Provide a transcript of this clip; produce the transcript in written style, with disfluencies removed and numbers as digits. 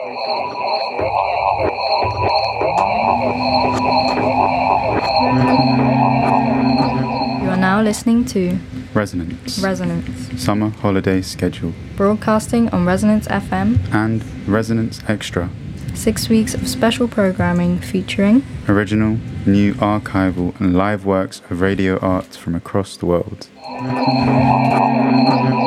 You are now listening to Resonance. Summer Holiday Schedule. Broadcasting on Resonance FM and Resonance Extra. 6 weeks of special programming featuring original, new, archival and live works of radio art from across the world.